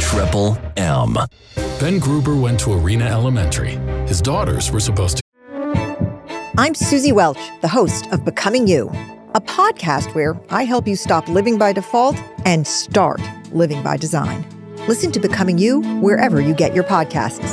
Triple M. Ben Gruber went to Arena Elementary. His daughters were supposed to. I'm Susie Welch, the host of Becoming You, a podcast where I help you stop living by default and start living by design. Listen to Becoming You wherever you get your podcasts.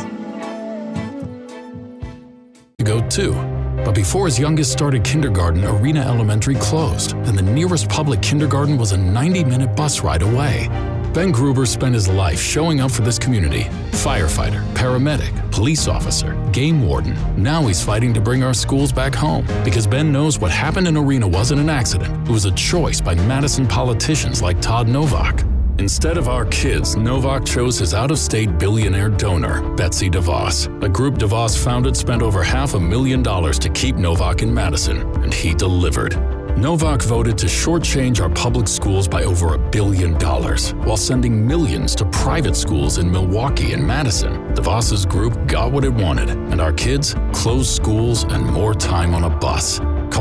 Go too. But before his youngest started kindergarten, Arena Elementary closed, and the nearest public kindergarten was a 90-minute bus ride away. Ben Gruber spent his life showing up for this community. Firefighter, paramedic, police officer, game warden. Now he's fighting to bring our schools back home because Ben knows what happened in Arena wasn't an accident. It was a choice by Madison politicians like Todd Novak. Instead of our kids, Novak chose his out-of-state billionaire donor, Betsy DeVos. A group DeVos founded spent over $500,000 to keep Novak in Madison, and he delivered. Novak voted to shortchange our public schools by over $1 billion, while sending millions to private schools in Milwaukee and Madison. DeVos's group got what it wanted, and our kids, closed schools and more time on a bus. Call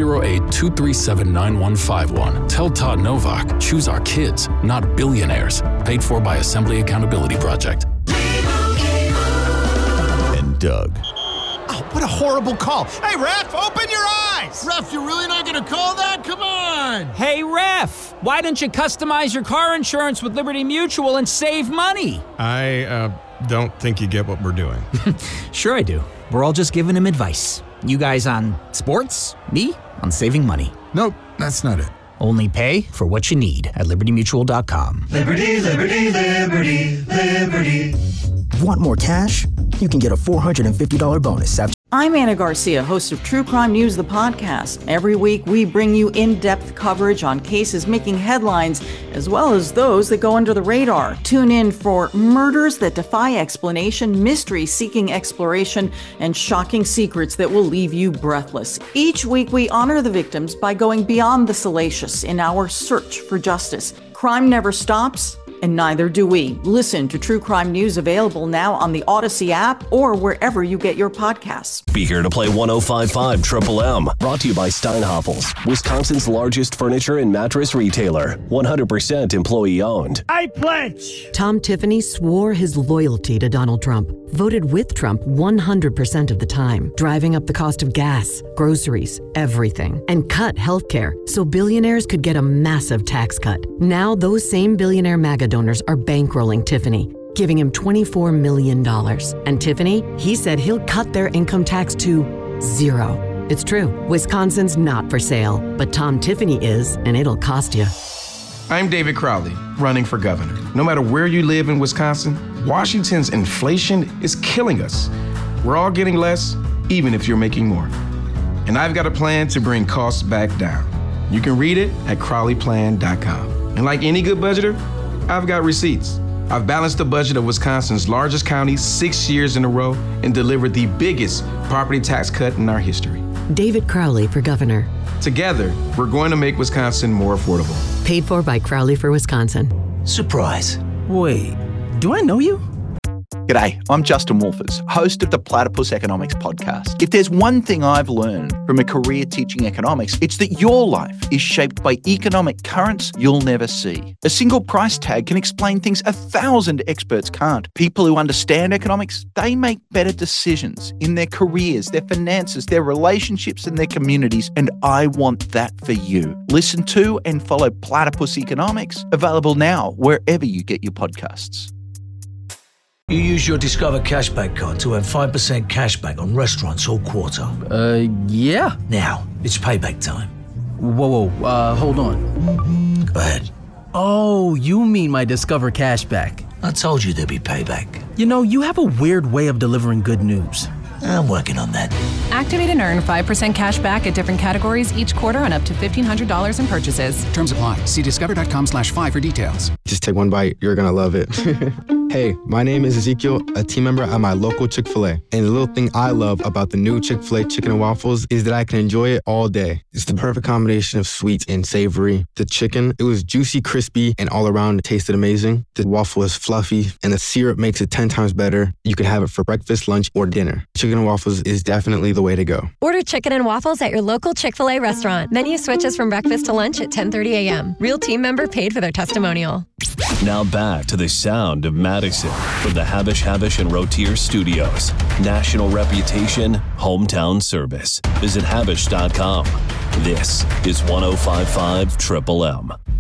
608-237-9151. Tell Todd Novak, choose our kids, not billionaires. Paid for by Assembly Accountability Project. And Doug. Oh, what a horrible call. Hey, Ref, open your eyes. Ref, you're really not going to call that? Come on. Hey, Ref, why don't you customize your car insurance with Liberty Mutual and save money? I don't think you get what we're doing. Sure I do. We're all just giving him advice. You guys on sports, me on saving money. Nope, that's not it. Only pay for what you need at libertymutual.com. Liberty, liberty, liberty, liberty. Want more cash? You can get a $450 bonus. I'm Anna Garcia, host of True Crime News, the podcast. Every week, we bring you in-depth coverage on cases making headlines, as well as those that go under the radar. Tune in for murders that defy explanation, mysteries seeking exploration, and shocking secrets that will leave you breathless. Each week, we honor the victims by going beyond the salacious in our search for justice. Crime never stops, and neither do we. Listen to True Crime News, available now on the Odyssey app or wherever you get your podcasts. Be here to play 105.5 Triple M. Brought to you by Steinhoffels, Wisconsin's largest furniture and mattress retailer. 100% employee owned. I pledge. Tom Tiffany swore his loyalty to Donald Trump, voted with Trump 100% of the time, driving up the cost of gas, groceries, everything, and cut healthcare so billionaires could get a massive tax cut. Now those same billionaire MAGA donors are bankrolling Tiffany, giving him $24 million. And Tiffany, he said he'll cut their income tax to 0. It's true. Wisconsin's not for sale, but Tom Tiffany is, and it'll cost you. I'm David Crowley, running for governor. No matter where you live in Wisconsin, Washington's inflation is killing us. We're all getting less, even if you're making more. And I've got a plan to bring costs back down. You can read it at crowleyplan.com. And like any good budgeter, I've got receipts. I've balanced the budget of Wisconsin's largest county 6 years in a row and delivered the biggest property tax cut in our history. David Crowley for governor. Together, we're going to make Wisconsin more affordable. Paid for by Crowley for Wisconsin. Surprise. Wait, do I know you? G'day, I'm Justin Wolfers, host of the Platypus Economics podcast. If there's one thing I've learned from a career teaching economics, it's that your life is shaped by economic currents you'll never see. A single price tag can explain things 1,000 experts can't. People who understand economics, they make better decisions in their careers, their finances, their relationships, and their communities, and I want that for you. Listen to and follow Platypus Economics, available now wherever you get your podcasts. You use your Discover Cashback card to earn 5% cashback on restaurants all quarter. Yeah. Now, it's payback time. Whoa, hold on. Go ahead. Oh, you mean my Discover Cashback. I told you there'd be payback. You know, you have a weird way of delivering good news. I'm working on that. Activate and earn 5% cash back at different categories each quarter on up to $1,500 in purchases. Terms apply. See discover.com/5 for details. Just take one bite. You're going to love it. Hey, my name is Ezekiel, a team member at my local Chick-fil-A. And the little thing I love about the new Chick-fil-A chicken and waffles is that I can enjoy it all day. It's the perfect combination of sweet and savory. The chicken, it was juicy, crispy, and all around it tasted amazing. The waffle is fluffy, and the syrup makes it 10 times better. You can have it for breakfast, lunch, or dinner. Chicken and waffles is definitely the way to go. Order chicken and waffles at your local Chick-fil-A restaurant. Menu switches from breakfast to lunch at 10:30 a.m. Real team member paid for their testimonial. Now back to the sound of Madison from the Habish and Rotier Studios. National reputation, hometown service. Visit Habish.com. This is 105.5 Triple M.